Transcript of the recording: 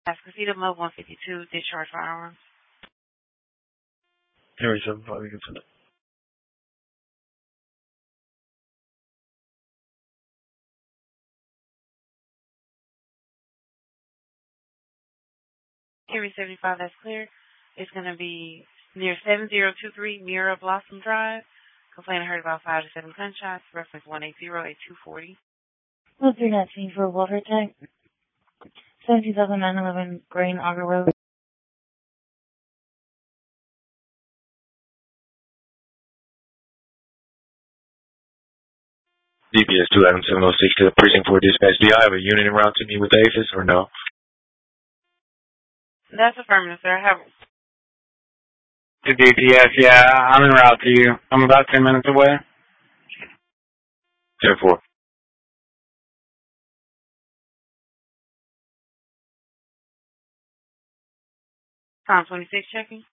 Cascada Mode 152, discharge firearms. Henry 75, you can send it. Henry 75, that's clear. It's going to be near 7023 Mira Blossom Drive. Complainant heard about 5 to 7 gunshots. Reference 180-8240. Well, 319 for water tank. 17,911 Grain Auger Road. DPS 2-706 to the precinct 4 dispatch. Do y'all have a unit en route to me with the APHIS or no? That's affirmative, sir. To DPS, yeah, I'm en route to you. I'm about 10 minutes away. 10-4. Tom 26 checking.